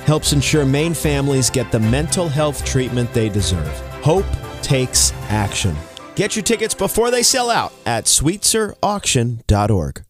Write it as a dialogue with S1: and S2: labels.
S1: helps ensure Maine families get the mental health treatment they deserve. Hope takes action. Get your tickets before they sell out at sweetserauction.org.